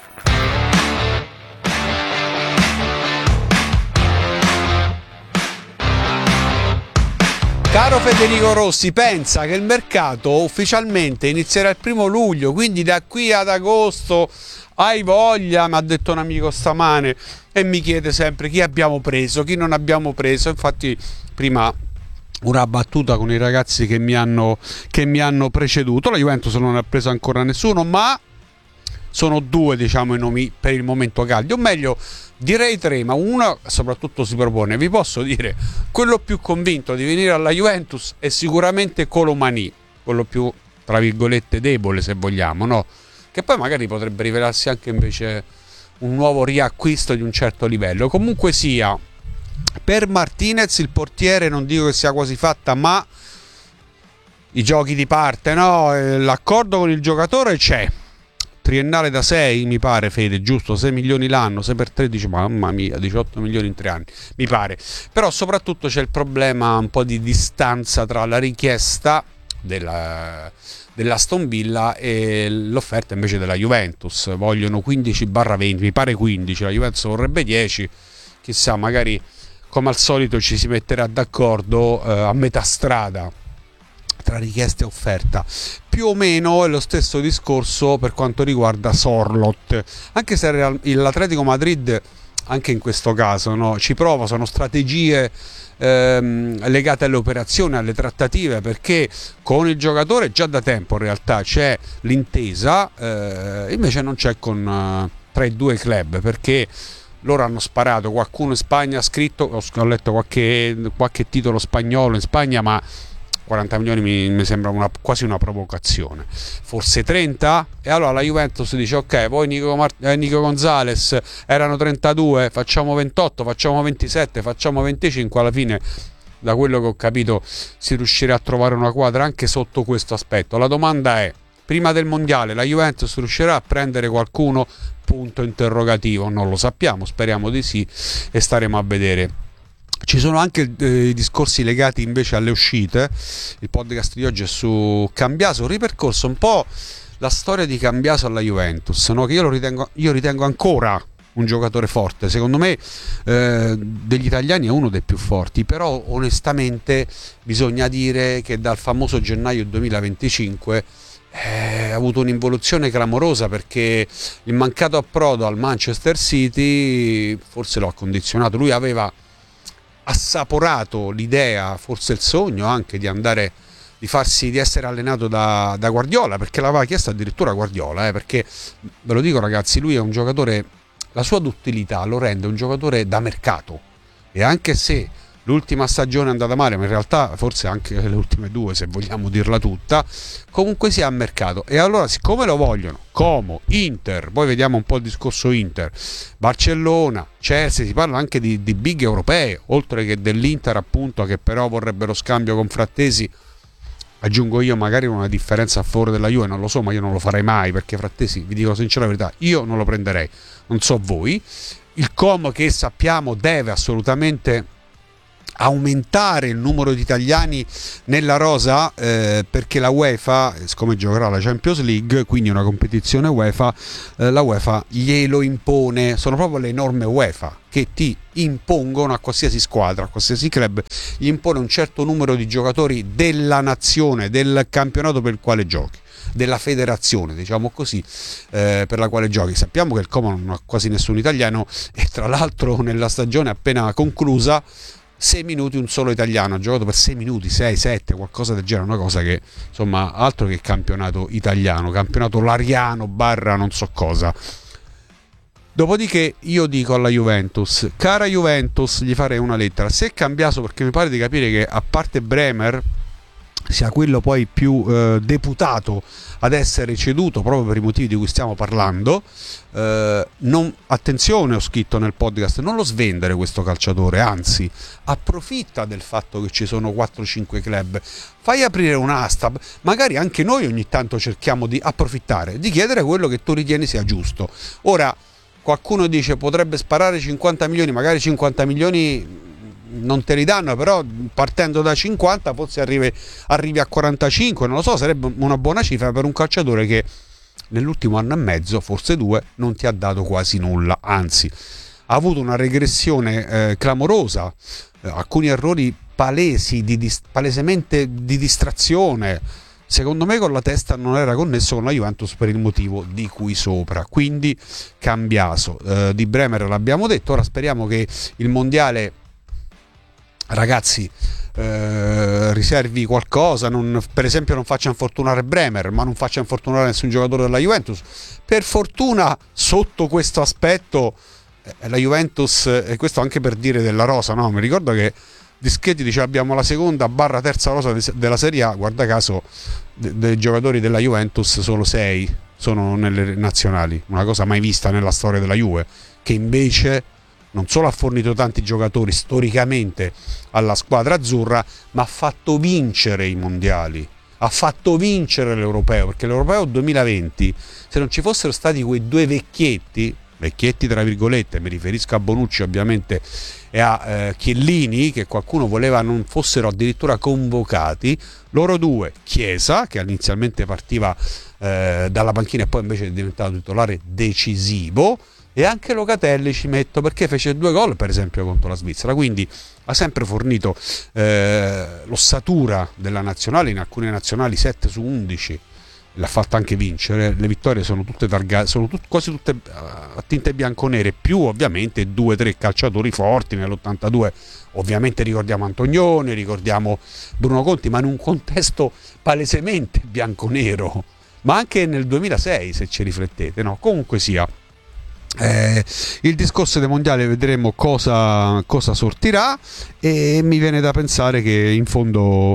P: Caro Federico Rossi, pensa che il mercato ufficialmente inizierà il primo luglio, quindi da qui ad agosto hai voglia, mi ha detto un amico stamane, e mi chiede sempre chi abbiamo preso, chi non abbiamo preso. Infatti prima una battuta con i ragazzi che mi hanno, che mi hanno preceduto, la Juventus non ha preso ancora nessuno, ma sono due, diciamo, i nomi per il momento caldi, o meglio direi tre, ma uno soprattutto si propone. Vi posso dire, quello più convinto di venire alla Juventus è sicuramente Colomani, quello più tra virgolette debole, se vogliamo, no? Che poi magari potrebbe rivelarsi anche invece un nuovo riacquisto di un certo livello. Comunque sia, per Martinez il portiere non dico che sia quasi fatta, ma i giochi di parte, no? L'accordo con il giocatore c'è. triennale da sei, mi pare, Fede, giusto? sei milioni l'anno, sei per tredici, mamma mia, diciotto milioni in tre anni, mi pare. Però soprattutto c'è il problema un po' di distanza tra la richiesta della, dell'Aston Villa e l'offerta invece della Juventus. Vogliono quindici barra venti, mi pare quindici, la Juventus vorrebbe dieci, chissà, magari come al solito ci si metterà d'accordo eh, a metà strada tra richiesta e offerta. Più o meno è lo stesso discorso per quanto riguarda Sorloth, anche se l'Atletico Madrid anche in questo caso, no, ci prova, sono strategie ehm, legate alle operazioni, alle trattative, perché con il giocatore già da tempo in realtà c'è l'intesa, eh, invece non c'è con eh, tra i due club, perché loro hanno sparato, qualcuno in Spagna ha scritto, ho, ho letto qualche, qualche titolo spagnolo in Spagna, ma quaranta milioni mi, mi sembra una, quasi una provocazione, forse trenta? E allora la Juventus dice ok, poi Nico, Mart- eh, Nico Gonzalez erano trentadue, facciamo ventotto, facciamo ventisette, facciamo venticinque, alla fine da quello che ho capito si riuscirà a trovare una quadra anche sotto questo aspetto. La domanda è, prima del mondiale la Juventus riuscirà a prendere qualcuno? Punto interrogativo, non lo sappiamo, speriamo di sì e staremo a vedere. Ci sono anche eh, discorsi legati invece alle uscite. Il podcast di oggi è su Cambiaso, ripercorso un po' la storia di Cambiaso alla Juventus, no? Che io lo ritengo, io ritengo ancora un giocatore forte, secondo me eh, degli italiani è uno dei più forti, però onestamente bisogna dire che dal famoso gennaio duemilaventicinque eh, ha avuto un'involuzione clamorosa, perché il mancato approdo al Manchester City forse lo ha condizionato. Lui aveva assaporato l'idea, forse il sogno anche di andare, di farsi, di essere allenato da, da Guardiola, perché l'aveva chiesto addirittura Guardiola, eh, perché ve lo dico ragazzi, lui è un giocatore, la sua duttilità lo rende un giocatore da mercato, e anche se l'ultima stagione è andata male, ma in realtà forse anche le ultime due, se vogliamo dirla tutta, comunque sia a mercato. E allora, siccome lo vogliono Como, Inter, poi vediamo un po' il discorso Inter, Barcellona, Chelsea, si parla anche di, di big europee, oltre che dell'Inter appunto, che però vorrebbe lo scambio con Frattesi. Aggiungo io magari una differenza a favore della Juve, non lo so, ma io non lo farei mai, perché Frattesi, vi dico sincera verità, io non lo prenderei, non so voi. Il Como, che sappiamo deve assolutamente aumentare il numero di italiani nella rosa, eh, perché la UEFA, siccome giocherà la Champions League, quindi una competizione UEFA, eh, la UEFA glielo impone. Sono proprio le norme UEFA che ti impongono a qualsiasi squadra, a qualsiasi club, gli impone un certo numero di giocatori della nazione, del campionato per il quale giochi, della federazione, diciamo così, eh, per la quale giochi. Sappiamo che il Como non ha quasi nessun italiano, e tra l'altro nella stagione appena conclusa sei minuti un solo italiano, ha giocato per sei minuti, sei, sette, qualcosa del genere, una cosa che insomma altro che campionato italiano, campionato lariano barra non so cosa. Dopodiché io dico alla Juventus, cara Juventus, gli farei una lettera, se Cambiaso, perché mi pare di capire che a parte Bremer sia quello poi più eh, deputato ad essere ceduto proprio per i motivi di cui stiamo parlando, eh, non, attenzione, ho scritto nel podcast, non lo svendere questo calciatore, anzi approfitta del fatto che ci sono quattro cinque club, fai aprire un'asta, magari anche noi ogni tanto cerchiamo di approfittare, di chiedere quello che tu ritieni sia giusto. Ora qualcuno dice potrebbe sparare cinquanta milioni, magari cinquanta milioni non te li danno, però partendo da cinquanta forse arrivi, arrivi a quarantacinque, non lo so, sarebbe una buona cifra per un calciatore che nell'ultimo anno e mezzo, forse due, non ti ha dato quasi nulla, anzi ha avuto una regressione eh, clamorosa, eh, alcuni errori palesi, di, di, palesemente di distrazione. Secondo me con la testa non era connesso con la Juventus per il motivo di cui sopra. Quindi Cambiaso, eh, di Bremer l'abbiamo detto, ora speriamo che il mondiale, ragazzi, eh, riservi qualcosa, non, per esempio non faccia infortunare Bremer, ma non faccia infortunare nessun giocatore della Juventus. Per fortuna sotto questo aspetto eh, la Juventus, e eh, questo anche per dire della rosa, no? Mi ricordo che Dischetti dice abbiamo la seconda barra terza rosa de- della Serie A, guarda caso de- dei giocatori della Juventus solo sei sono nelle nazionali, una cosa mai vista nella storia della Juve, che invece non solo ha fornito tanti giocatori storicamente alla squadra azzurra, ma ha fatto vincere i mondiali, ha fatto vincere l'Europeo, perché l'Europeo duemilaventi, se non ci fossero stati quei due vecchietti, vecchietti tra virgolette, mi riferisco a Bonucci ovviamente e a eh, Chiellini, che qualcuno voleva non fossero addirittura convocati, loro due, Chiesa, che inizialmente partiva eh, dalla panchina e poi invece è diventato titolare decisivo, e anche Locatelli ci metto, perché fece due gol per esempio contro la Svizzera, quindi ha sempre fornito eh, l'ossatura della nazionale, in alcune nazionali sette su undici, l'ha fatta anche vincere, le vittorie sono tutte targate, sono tut, quasi tutte a tinte bianconere, più ovviamente due o tre calciatori forti nell'ottantadue, ovviamente ricordiamo Antonioni, ricordiamo Bruno Conti, ma in un contesto palesemente bianconero, ma anche nel duemilasei se ci riflettete, no? Comunque sia, Eh, il discorso dei mondiali vedremo cosa, cosa sortirà, e mi viene da pensare che in fondo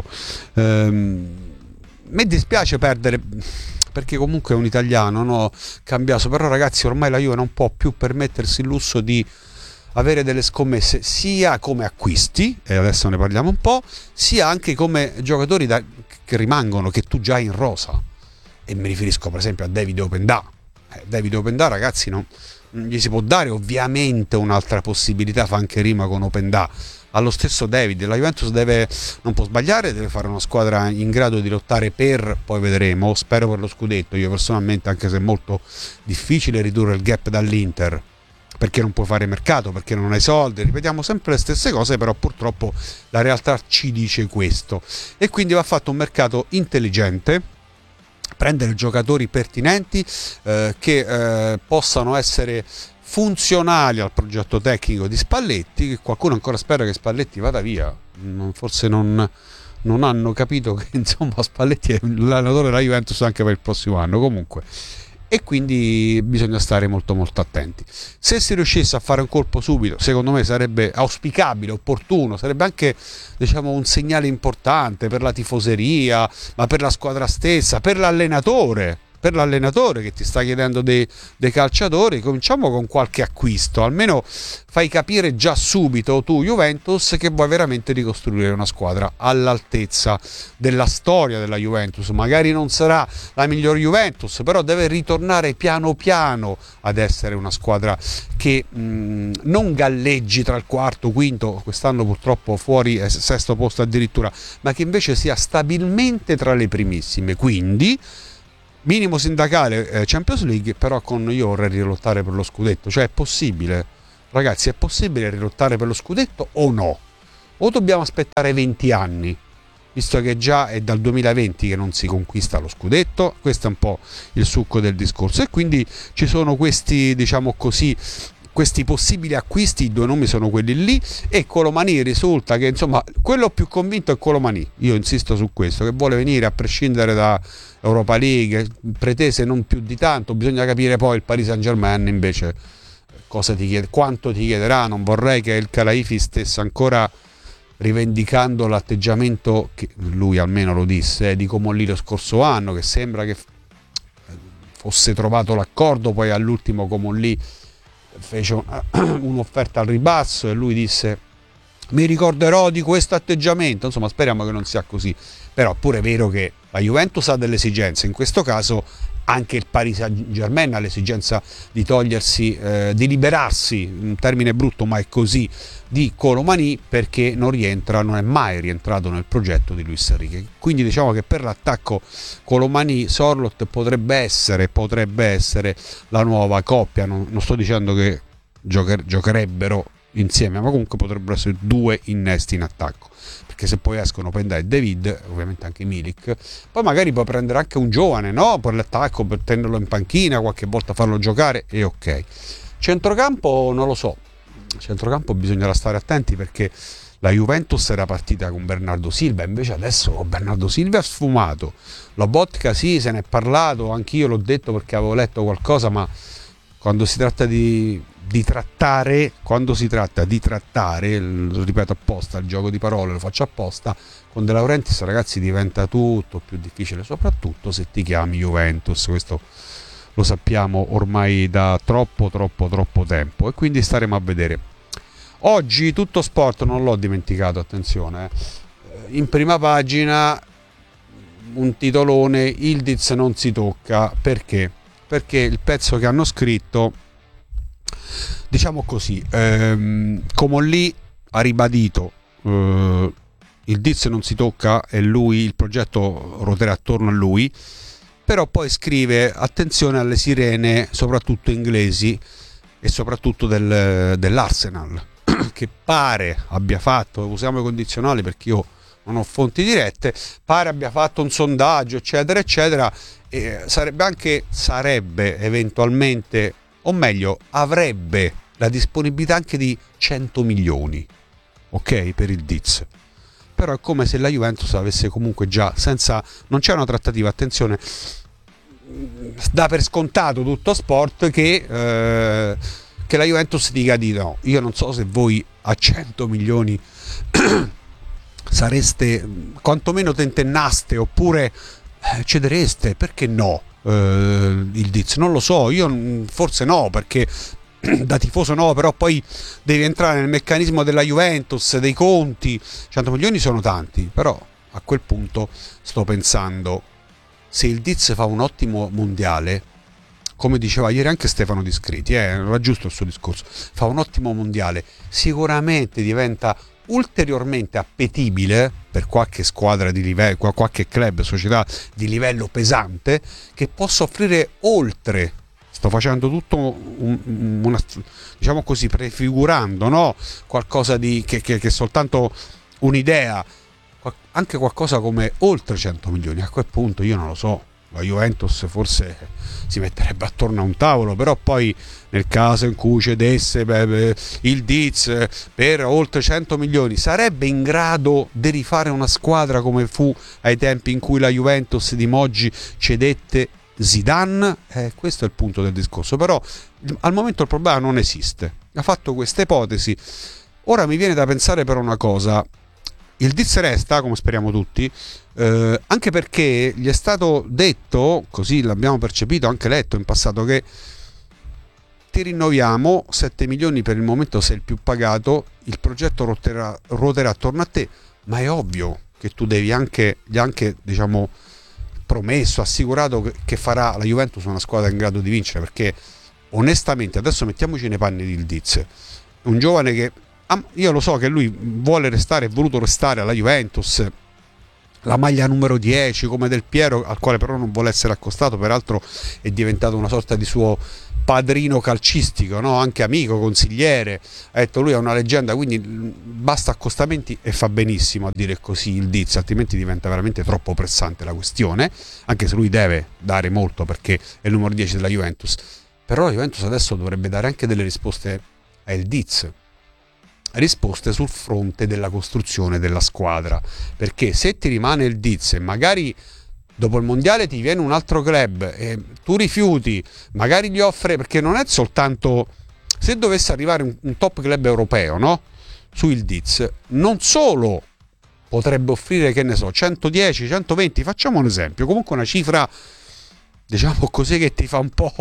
P: ehm, mi dispiace perdere, perché comunque è un italiano, no? Cambiato, però ragazzi ormai la Juve non può più permettersi il lusso di avere delle scommesse sia come acquisti, e adesso ne parliamo un po', sia anche come giocatori da, che rimangono, che tu già hai in rosa, e mi riferisco per esempio a Davide Opendà. eh, Davide Opendà, ragazzi, non gli si può dare ovviamente un'altra possibilità, fa anche rima con Opendà. Allo stesso David, la Juventus deve, non può sbagliare, deve fare una squadra in grado di lottare per, poi vedremo, spero per lo scudetto. Io personalmente, anche se è molto difficile ridurre il gap dall'Inter, perché non puoi fare mercato, perché non hai soldi, ripetiamo sempre le stesse cose, però purtroppo la realtà ci dice questo, e quindi va fatto un mercato intelligente, prendere giocatori pertinenti eh, che eh, possano essere funzionali al progetto tecnico di Spalletti, che qualcuno ancora spera che Spalletti vada via, forse non, non hanno capito che insomma Spalletti è l'allenatore della Juventus anche per il prossimo anno comunque, e quindi bisogna stare molto molto attenti. Se si riuscisse a fare un colpo subito, secondo me sarebbe auspicabile, opportuno, sarebbe anche, diciamo, un segnale importante per la tifoseria, ma per la squadra stessa, per l'allenatore, per l'allenatore che ti sta chiedendo dei, dei calciatori. Cominciamo con qualche acquisto, almeno fai capire già subito tu Juventus che vuoi veramente ricostruire una squadra all'altezza della storia della Juventus. Magari non sarà la miglior Juventus, però deve ritornare piano piano ad essere una squadra che mh, non galleggi tra il quarto, quinto, quest'anno purtroppo fuori eh, sesto posto addirittura, ma che invece sia stabilmente tra le primissime. Quindi minimo sindacale eh, Champions League, però con io vorrei rilottare per lo scudetto. Cioè è possibile, ragazzi, è possibile rilottare per lo scudetto o no? O dobbiamo aspettare venti anni, visto che già è dal duemilaventi che non si conquista lo scudetto? Questo è un po' il succo del discorso, e quindi ci sono questi, diciamo così, questi possibili acquisti. I due nomi sono quelli lì, e Colomani risulta che insomma quello più convinto è Colomani, io insisto su questo, che vuole venire a prescindere da Europa League, pretese non più di tanto. Bisogna capire poi il Paris Saint-Germain invece cosa ti chiede, quanto ti chiederà. Non vorrei che il Khelaifi stesse ancora rivendicando l'atteggiamento che lui almeno lo disse eh, di Comolli lo scorso anno, che sembra che fosse trovato l'accordo, poi all'ultimo Comolli fece un'offerta al ribasso e lui disse mi ricorderò di questo atteggiamento. Insomma, speriamo che non sia così, però pure è vero che la Juventus ha delle esigenze, in questo caso anche il Paris Saint-Germain ha l'esigenza di togliersi, eh, di liberarsi, un termine brutto ma è così, di Colomani, perché non rientra, non è mai rientrato nel progetto di Luis Enrique. Quindi diciamo che per l'attacco Colomani-Sorloth potrebbe essere, potrebbe essere la nuova coppia. Non, non sto dicendo che giocher- giocherebbero insieme, ma comunque potrebbero essere due innesti in attacco, perché se poi escono Opendà e David, ovviamente anche Milik, poi magari puoi prendere anche un giovane, no? Per l'attacco, per tenerlo in panchina, qualche volta farlo giocare, e ok. Centrocampo non lo so, centrocampo bisognerà stare attenti, perché la Juventus era partita con Bernardo Silva, invece adesso Bernardo Silva ha sfumato. Lobotka sì, se ne è parlato, anch'io l'ho detto perché avevo letto qualcosa, ma quando si tratta di di trattare, quando si tratta di trattare, lo ripeto apposta, il gioco di parole lo faccio apposta, con De Laurentiis, ragazzi, diventa tutto più difficile, soprattutto se ti chiami Juventus. Questo lo sappiamo ormai da troppo troppo troppo tempo, e quindi staremo a vedere. Oggi Tutto Sport, non l'ho dimenticato, attenzione, eh, in prima pagina un titolone, Yildiz non si tocca. Perché? Perché il pezzo che hanno scritto, diciamo così, ehm, Comolli ha ribadito eh, Yildiz non si tocca e lui, il progetto ruoterà attorno a lui, però poi scrive attenzione alle sirene soprattutto inglesi e soprattutto del, dell'Arsenal, che pare abbia fatto, usiamo i condizionali perché io non ho fonti dirette, pare abbia fatto un sondaggio eccetera eccetera, e sarebbe anche sarebbe eventualmente, o meglio avrebbe la disponibilità anche di cento milioni, ok, per il Diz. Però è come se la Juventus avesse comunque già, senza, non c'è una trattativa, attenzione, dà per scontato tutto sport che, eh, che la Juventus dica di no. Io non so se voi a cento milioni sareste, quantomeno tentennaste, oppure cedereste, perché no, eh, il Diz, non lo so, io forse no, perché da tifoso no, però poi devi entrare nel meccanismo della Juventus, dei conti, cento milioni sono tanti, però a quel punto sto pensando, se il Diz fa un ottimo mondiale, come diceva ieri anche Stefano Discreti, eh, era giusto il suo discorso, fa un ottimo mondiale, sicuramente diventa ulteriormente appetibile per qualche squadra di livello, qualche club, società di livello pesante, che possa offrire oltre, sto facendo tutto un, una, diciamo così, prefigurando, no? Qualcosa di che, che, che è soltanto un'idea, anche qualcosa come oltre cento milioni. A quel punto io non lo so, la Juventus forse si metterebbe attorno a un tavolo, però poi nel caso in cui cedesse beh, il Diz per oltre cento milioni, sarebbe in grado di rifare una squadra come fu ai tempi in cui la Juventus di Moggi cedette Zidane? Eh, questo è il punto del discorso. Però al momento il problema non esiste, ha fatto questa ipotesi. Ora mi viene da pensare però una cosa: il Diz resta, come speriamo tutti, eh, anche perché gli è stato detto, così l'abbiamo percepito, anche letto in passato, che ti rinnoviamo sette milioni, per il momento sei il più pagato, il progetto ruoterà, ruoterà attorno a te, ma è ovvio che tu devi anche, gli anche diciamo promesso, assicurato che, che farà la Juventus una squadra in grado di vincere, perché onestamente adesso mettiamoci nei panni di Diz, un giovane che io lo so che lui vuole restare, è voluto restare alla Juventus, la maglia numero dieci come Del Piero, al quale però non vuole essere accostato, peraltro è diventato una sorta di suo padrino calcistico, no? Anche amico, consigliere, ha detto lui è una leggenda, quindi basta accostamenti e fa benissimo a dire così il Diz, altrimenti diventa veramente troppo pressante la questione, anche se lui deve dare molto perché è il numero dieci della Juventus. Però la Juventus adesso dovrebbe dare anche delle risposte al Diz, risposte sul fronte della costruzione della squadra, perché se ti rimane il Diz e magari dopo il mondiale ti viene un altro club e tu rifiuti, magari gli offre, perché non è soltanto, se dovesse arrivare un, un top club europeo, no? Su il Diz, non solo potrebbe offrire, che ne so, centodieci, centoventi, facciamo un esempio, comunque una cifra, diciamo così, che ti fa un po'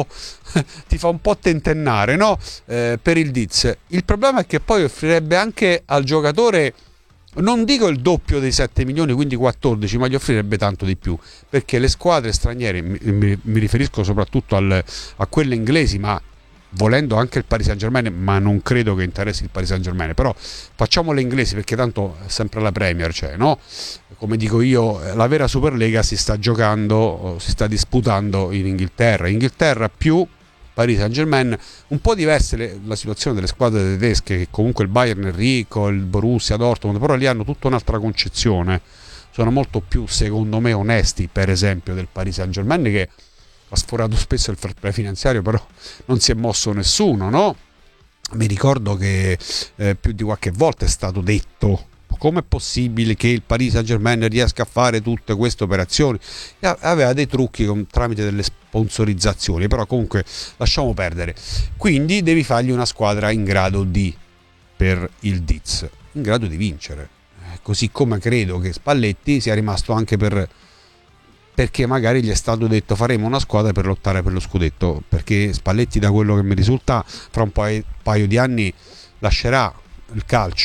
P: ti fa un po' tentennare, no? Eh, per il Diz. Il problema è che poi offrirebbe anche al giocatore, non dico il doppio dei sette milioni, quindi quattordici, ma gli offrirebbe tanto di più, perché le squadre straniere, mi, mi, mi riferisco soprattutto al, a quelle inglesi, ma volendo anche il Paris Saint-Germain, ma non credo che interessi il Paris Saint-Germain, però facciamo le inglesi perché tanto è sempre la Premier, cioè, no? Come dico io, la vera Superlega si sta giocando, si sta disputando in Inghilterra, Inghilterra più Paris Saint-Germain. Un po' diversa le, la situazione delle squadre tedesche, che comunque il Bayern è ricco, il Borussia Dortmund, però lì hanno tutta un'altra concezione, sono molto più, secondo me, onesti, per esempio, del Paris Saint-Germain, che ha sforato spesso il fair play finanziario, però non si è mosso nessuno, no? Mi ricordo che eh, più di qualche volta è stato detto: come è possibile che il Paris Saint-Germain riesca a fare tutte queste operazioni? E aveva dei trucchi con, tramite delle sponsorizzazioni, però comunque lasciamo perdere. Quindi devi fargli una squadra in grado di, per il Diz, in grado di vincere, eh, così come credo che Spalletti sia rimasto anche per, perché magari gli è stato detto faremo una squadra per lottare per lo scudetto, perché Spalletti, da quello che mi risulta, fra un paio, paio di anni lascerà il calcio,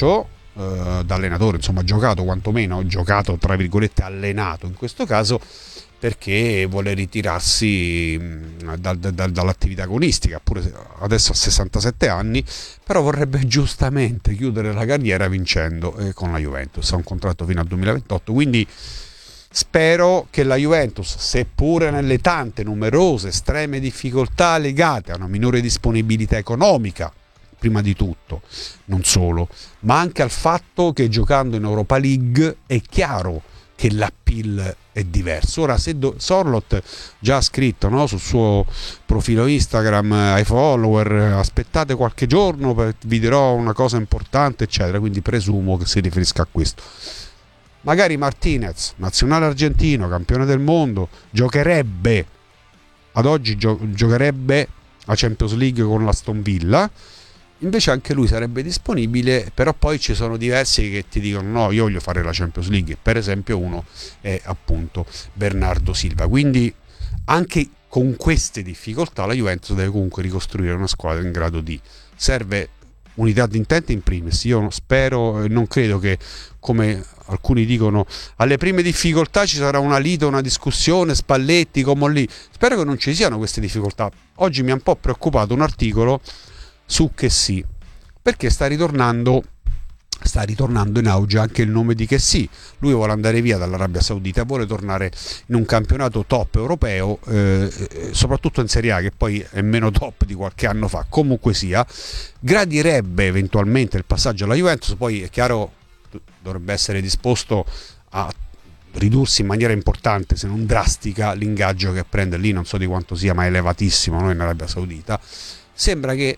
P: eh, da allenatore, insomma giocato quantomeno, giocato tra virgolette allenato in questo caso, perché vuole ritirarsi da, da, da, dall'attività agonistica, pure adesso ha sessantasette anni, però vorrebbe giustamente chiudere la carriera vincendo eh, con la Juventus, ha un contratto fino al duemilaventotto, quindi spero che la Juventus, seppure nelle tante numerose estreme difficoltà legate a una minore disponibilità economica, prima di tutto, non solo, ma anche al fatto che giocando in Europa League è chiaro che l'appeal è diverso. Ora, se do, Sorlot già ha scritto, no, sul suo profilo Instagram ai follower, aspettate qualche giorno, vi dirò una cosa importante, eccetera, quindi presumo che si riferisca a questo. Magari Martinez, nazionale argentino, campione del mondo, giocherebbe, ad oggi gio- giocherebbe a Champions League con l'Aston Villa, invece anche lui sarebbe disponibile, però poi ci sono diversi che ti dicono no, io voglio fare la Champions League, per esempio uno è appunto Bernardo Silva, quindi anche con queste difficoltà la Juventus deve comunque ricostruire una squadra in grado di, serve unità di intenti in primis, io spero e non credo che, come alcuni dicono, alle prime difficoltà ci sarà una lite, una discussione, Spalletti, come lì, spero che non ci siano queste difficoltà. Oggi mi ha un po' preoccupato un articolo su Kessie, perché sta ritornando sta ritornando in auge anche il nome di Kessie. Lui vuole andare via dall'Arabia Saudita, vuole tornare in un campionato top europeo, eh, soprattutto in Serie A, che poi è meno top di qualche anno fa. Comunque sia, gradirebbe eventualmente il passaggio alla Juventus, poi è chiaro dovrebbe essere disposto a ridursi in maniera importante, se non drastica, l'ingaggio che prende lì, non so di quanto sia, ma elevatissimo, no, in Arabia Saudita. Sembra che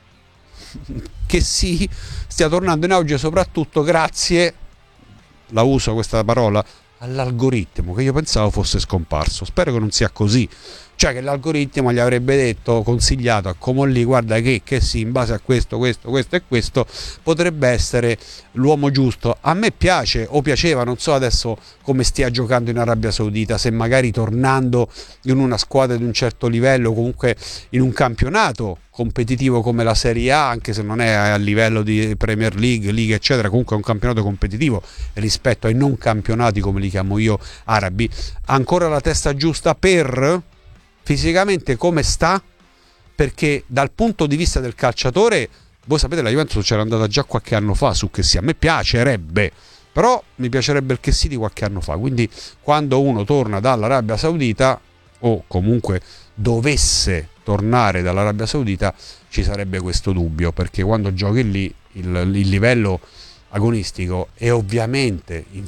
P: che si stia tornando in auge soprattutto grazie, la uso questa parola, all'algoritmo, che io pensavo fosse scomparso. Spero che non sia così, cioè che l'algoritmo gli avrebbe detto, consigliato a Comolli, guarda che, che sì, in base a questo, questo, questo e questo potrebbe essere l'uomo giusto. A me piace o piaceva, non so adesso come stia giocando in Arabia Saudita, se magari tornando in una squadra di un certo livello, comunque in un campionato competitivo come la Serie A, anche se non è a livello di Premier League, Liga eccetera, comunque è un campionato competitivo rispetto ai non campionati, come li chiamo io, arabi, ha ancora la testa giusta per fisicamente come sta, perché dal punto di vista del calciatore, voi sapete, la Juventus c'era andata già qualche anno fa su Kessie, a me piacerebbe, però mi piacerebbe il Kessie di qualche anno fa, quindi quando uno torna dall'Arabia Saudita o comunque dovesse tornare dall'Arabia Saudita ci sarebbe questo dubbio, perché quando giochi lì il, il livello agonistico è ovviamente in,